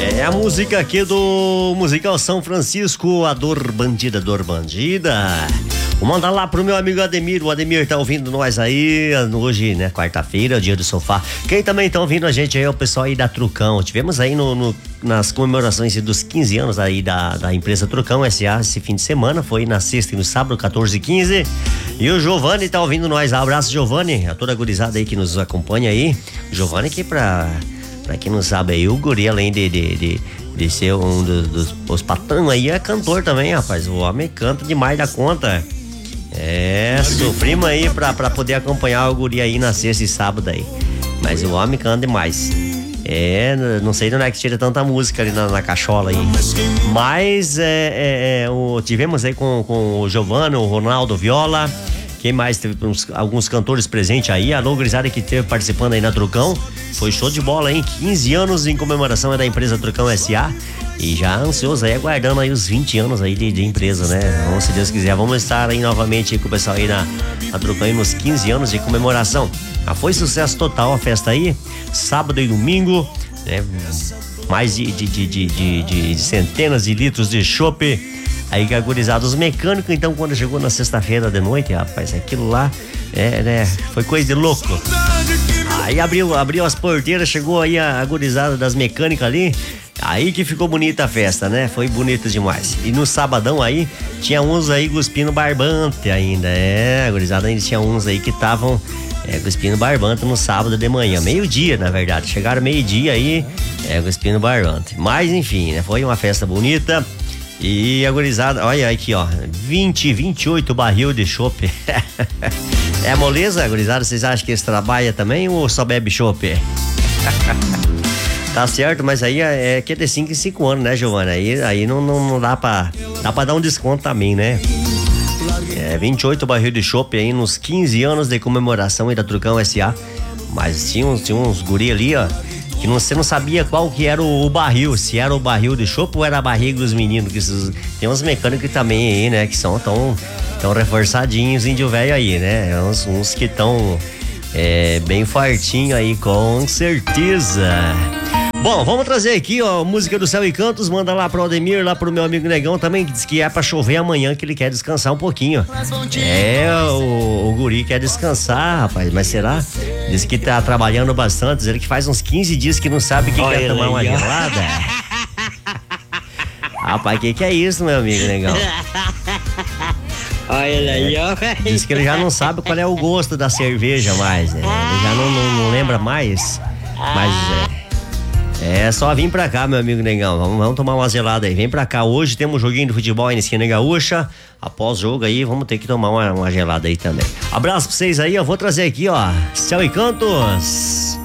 É a música aqui do Musical São Francisco, a Dor Bandida, Dor Bandida. Vou mandar lá pro meu amigo Ademir. O Ademir tá ouvindo nós aí hoje, né? Quarta-feira, dia do sofá. Quem também tá ouvindo a gente aí é o pessoal aí da Trucão. Tivemos aí nas comemorações dos 15 anos aí da empresa Trucão S.A. esse fim de semana. Foi na sexta e no sábado, 14 e 15. E o Giovanni tá ouvindo nós. Abraço, Giovanni. A toda a gurizada aí que nos acompanha aí. Giovanni que pra quem não sabe aí, o guri, além de ser um dos patrão aí, é cantor também, rapaz. O homem canta demais da conta. Sofrimos aí pra poder acompanhar o guri aí na sexta e sábado aí. Mas o homem canta demais. Não sei de onde é que tira tanta música ali na cachola aí. Mas tivemos aí com o Giovanni, o Ronaldo Viola. Quem mais? Teve alguns cantores presentes aí. A gurizada que esteve participando aí na Trucão. Foi show de bola, hein? 15 anos em comemoração da empresa Trucão S.A. E já ansioso aí, aguardando aí os 20 anos aí de empresa, né? Vamos, se Deus quiser, vamos estar aí novamente aí com o pessoal aí na Trucão aí nos 15 anos de comemoração. Foi sucesso total a festa aí. Sábado e domingo, né? Mais de centenas de litros de chopp. Aí gurizada, os mecânicos, então, quando chegou na sexta-feira de noite, rapaz, aquilo lá, foi coisa de louco. Aí abriu as porteiras, chegou aí a gurizada das mecânicas ali, aí que ficou bonita a festa, né? Foi bonita demais. E no sabadão aí, tinha uns aí cuspindo barbante ainda, a gurizada ainda tinha uns aí que estavam cuspindo barbante no sábado de manhã, meio-dia, na verdade, chegaram meio-dia aí, cuspindo barbante. Mas, enfim, né? Foi uma festa bonita. E a gurizada, olha aqui, ó, 28 barril de chopp. É moleza, gurizada? Vocês acham que eles trabalham também ou só bebe chopp? Tá certo, mas aí é que é de 5 em 5 anos, né, Giovana? Aí não dá pra dar um desconto também, né? 28 barril de chopp aí nos 15 anos de comemoração aí da Trucão S.A. Mas tinha uns guri ali, ó, que você não sabia qual que era o barril, se era o barril de chopp ou era a barriga dos meninos, que tem uns mecânicos também aí, né, que são tão reforçadinhos, índio velho aí, né, uns que estão bem fartinho aí, com certeza. Bom, vamos trazer aqui, ó, música do Céu e Cantos, manda lá pro Ademir, lá pro meu amigo Negão também, que diz que é pra chover amanhã, que ele quer descansar um pouquinho. O guri quer descansar, rapaz, mas será? Diz que tá trabalhando bastante, diz ele que faz uns 15 dias que não sabe que quer tomar uma gelada. Rapaz, que é isso, meu amigo Negão? Olha ele aí, ó. Diz que ele já não sabe qual é o gosto da cerveja mais, né? Ele já não lembra mais, mas só vir pra cá, meu amigo Negão. Vamos tomar uma gelada aí. Vem pra cá. Hoje temos um joguinho de futebol aí na Esquina Gaúcha. Após o jogo aí, vamos ter que tomar uma gelada aí também. Abraço pra vocês aí. Eu vou trazer aqui, ó, Céu e Cantos.